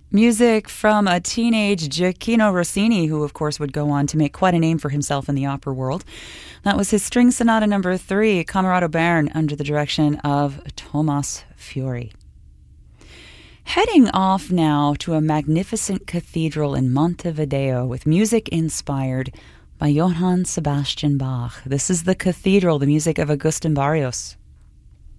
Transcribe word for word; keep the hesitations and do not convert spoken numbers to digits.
Music from a teenage Gioacchino Rossini, who of course would go on to make quite a name for himself in the opera world. That was his String Sonata number three, Camerado Bern, under the direction of Thomas Fiori. Heading off now to a magnificent cathedral in Montevideo with music inspired by Johann Sebastian Bach. This is the Cathedral, the music of Agustin Barrios.